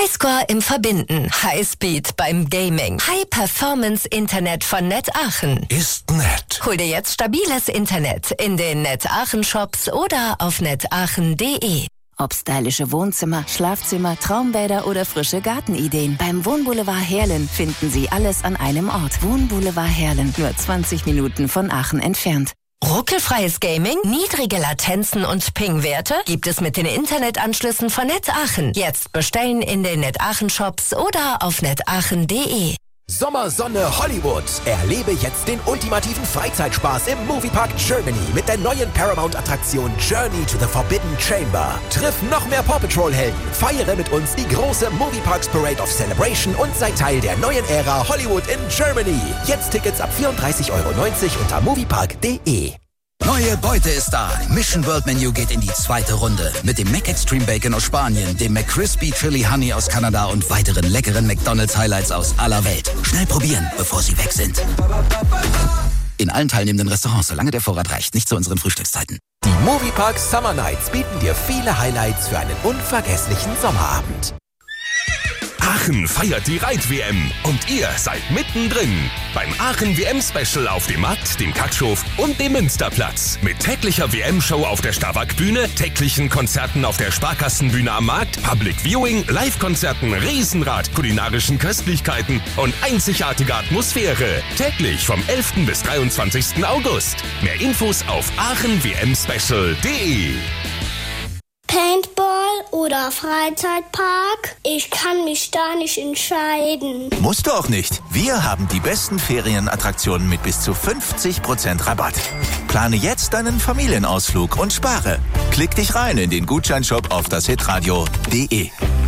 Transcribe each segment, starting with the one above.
Highscore im Verbinden, Highspeed beim Gaming, High-Performance-Internet von Net Aachen. Ist nett. Hol dir jetzt stabiles Internet in den Net Aachen Shops oder auf netaachen.de. Ob stylische Wohnzimmer, Schlafzimmer, Traumbäder oder frische Gartenideen. Beim Wohnboulevard Heerlen finden Sie alles an einem Ort. Wohnboulevard Heerlen, nur 20 Minuten von Aachen entfernt. Ruckelfreies Gaming, niedrige Latenzen und Ping-Werte gibt es mit den Internetanschlüssen von Net Aachen. Jetzt bestellen in den Net Aachen Shops oder auf netaachen.de. Sommersonne Hollywood. Erlebe jetzt den ultimativen Freizeitspaß im Moviepark Germany mit der neuen Paramount-Attraktion Journey to the Forbidden Chamber. Triff noch mehr Paw Patrol-Helden, feiere mit uns die große Movieparks Parade of Celebration und sei Teil der neuen Ära Hollywood in Germany. Jetzt Tickets ab 34,90 € unter moviepark.de. Neue Beute ist da. Mission World Menu geht in die zweite Runde. Mit dem Mac Extreme Bacon aus Spanien, dem McCrispy Chili Honey aus Kanada und weiteren leckeren McDonald's Highlights aus aller Welt. Schnell probieren, bevor sie weg sind. In allen teilnehmenden Restaurants, solange der Vorrat reicht. Nicht zu unseren Frühstückszeiten. Die Moviepark Summer Nights bieten dir viele Highlights für einen unvergesslichen Sommerabend. Aachen feiert die Reit-WM und ihr seid mittendrin. Beim Aachen-WM-Special auf dem Markt, dem Katschhof und dem Münsterplatz. Mit täglicher WM-Show auf der Starwack-Bühne, täglichen Konzerten auf der Sparkassenbühne am Markt, Public Viewing, Live-Konzerten, Riesenrad, kulinarischen Köstlichkeiten und einzigartige Atmosphäre. Täglich vom 11. bis 23. August. Mehr Infos auf aachenwmspecial.de. Paintball oder Freizeitpark? Ich kann mich da nicht entscheiden. Musst du auch nicht. Wir haben die besten Ferienattraktionen mit bis zu 50% Rabatt. Plane jetzt deinen Familienausflug und spare. Klick dich rein in den Gutscheinshop auf dashitradio.de.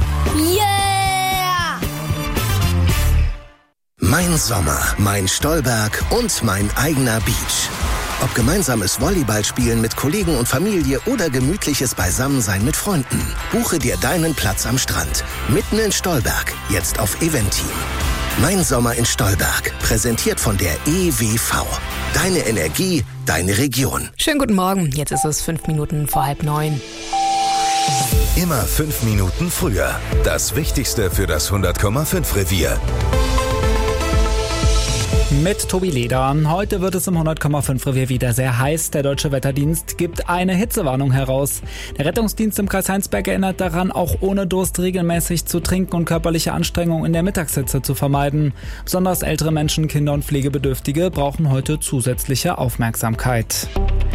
Yeah! Mein Sommer, mein Stolberg und mein eigener Beach. Ob gemeinsames Volleyballspielen mit Kollegen und Familie oder gemütliches Beisammensein mit Freunden. Buche dir deinen Platz am Strand. Mitten in Stolberg. Jetzt auf Eventim. Mein Sommer in Stolberg. Präsentiert von der EWV. Deine Energie, deine Region. Schönen guten Morgen. Jetzt ist es 5 Minuten vor 8:30. Immer 5 Minuten früher. Das Wichtigste für das 100,5 Revier. Mit Tobi Leder. Heute wird es im 100,5 Revier wieder sehr heiß. Der Deutsche Wetterdienst gibt eine Hitzewarnung heraus. Der Rettungsdienst im Kreis Heinsberg erinnert daran, auch ohne Durst regelmäßig zu trinken und körperliche Anstrengung in der Mittagshitze zu vermeiden. Besonders ältere Menschen, Kinder und Pflegebedürftige brauchen heute zusätzliche Aufmerksamkeit.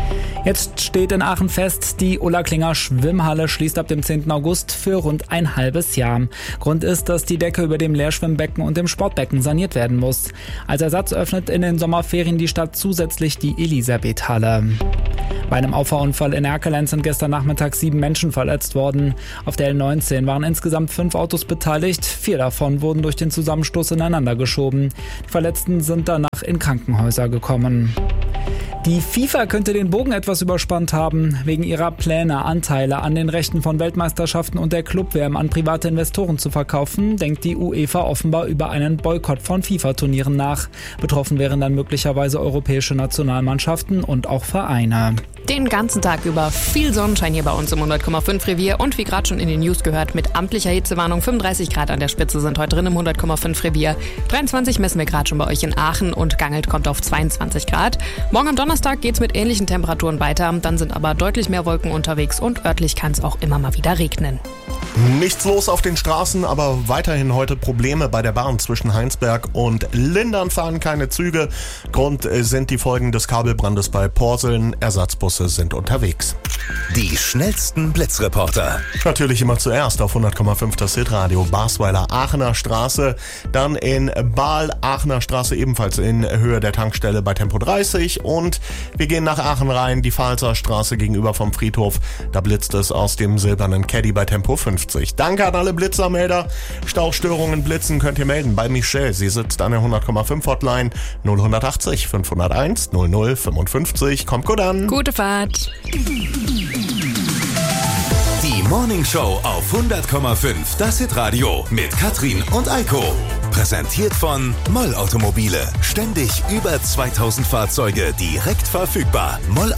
Jetzt steht in Aachen fest, die Ulla Klinger Schwimmhalle schließt ab dem 10. August für rund ein halbes Jahr. Grund ist, dass die Decke über dem Leerschwimmbecken und dem Sportbecken saniert werden muss. Als Ersatz öffnet in den Sommerferien die Stadt zusätzlich die Elisabethhalle. Bei einem Auffahrunfall in Erkelenz sind gestern Nachmittag 7 Menschen verletzt worden. Auf der L19 waren insgesamt 5 Autos beteiligt. 4 davon wurden durch den Zusammenstoß ineinander geschoben. Die Verletzten sind danach in Krankenhäuser gekommen. Die FIFA könnte den Bogen etwas überspannt haben. Wegen ihrer Pläne, Anteile an den Rechten von Weltmeisterschaften und der Club-WM an private Investoren zu verkaufen, denkt die UEFA offenbar über einen Boykott von FIFA-Turnieren nach. Betroffen wären dann möglicherweise europäische Nationalmannschaften und auch Vereine. Den ganzen Tag über viel Sonnenschein hier bei uns im 100,5 Revier und wie gerade schon in den News gehört, mit amtlicher Hitzewarnung. 35 Grad an der Spitze sind heute drin im 100,5 Revier. 23 messen wir gerade schon bei euch in Aachen und Gangelt kommt auf 22 Grad. Morgen am Donnerstag geht's mit ähnlichen Temperaturen weiter, dann sind aber deutlich mehr Wolken unterwegs und örtlich kann es auch immer mal wieder regnen. Nichts los auf den Straßen, aber weiterhin heute Probleme bei der Bahn zwischen Heinsberg und Lindern fahren keine Züge. Grund sind die Folgen des Kabelbrandes bei Porseln. Ersatzbusse sind unterwegs. Die schnellsten Blitzreporter. Natürlich immer zuerst auf 100,5 das Hitradio Basweiler Aachener Straße, dann in Baal Aachener Straße ebenfalls in Höhe der Tankstelle bei Tempo 30 und wir gehen nach Aachen rein, die Pfalzer Straße gegenüber vom Friedhof. Da blitzt es aus dem silbernen Caddy bei Tempo 50. Danke an alle Blitzermelder. Stauchstörungen, Blitzen könnt ihr melden bei Michelle. Sie sitzt an der 100,5 Hotline 0180 501 0055. Kommt gut an. Gute Fahrt. Die Morning Show auf 100,5 das Hitradio mit Katrin und Eiko. Präsentiert von Moll Automobile. Ständig über 2000 Fahrzeuge direkt verfügbar. Moll